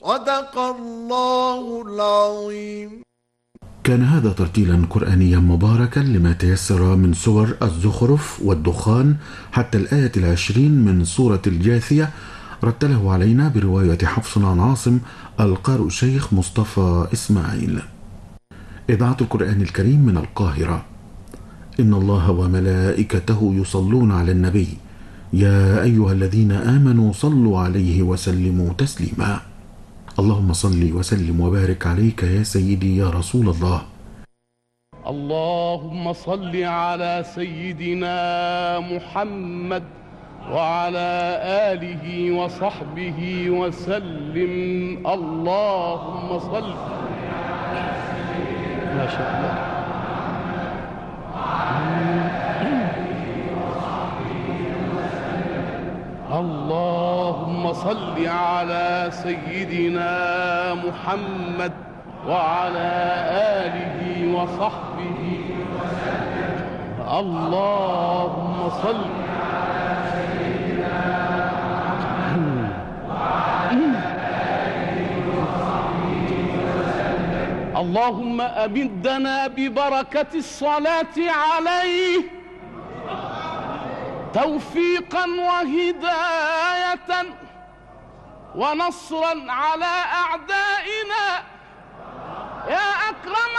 صدق الله العظيم. كان هذا ترتيلا قرآنيا مباركا لما تيسر من سور الزخرف والدخان حتى الآية 20 من سورة الجاثية، رتله علينا برواية حفص عن عاصم القارئ الشيخ مصطفى إسماعيل. إذاعة القرآن الكريم من القاهرة. إن الله وملائكته يصلون على النبي، يا أيها الذين آمنوا صلوا عليه وسلموا تسليما. اللهم صل وسلم وبارك عليك يا سيدي يا رسول الله. اللهم صل على سيدنا محمد وعلى آله وصحبه وسلم. اللهم صل. ما شاء الله. اللهم صل على سيدنا محمد وعلى آله وصحبه وسلم. اللهم صل على سيدنا محمد وعلى آله وصحبه وسلم. اللهم أمدنا ببركة الصلاة عليه توفيقا وهداية ونصرا على أعدائنا يا أكرم